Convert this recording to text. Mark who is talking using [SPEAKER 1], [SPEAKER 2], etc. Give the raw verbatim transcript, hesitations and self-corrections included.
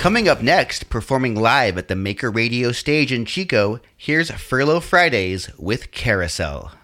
[SPEAKER 1] Coming up next, performing live at the Maker Radio stage in Chico, here's Furlough Fridays with Carousel.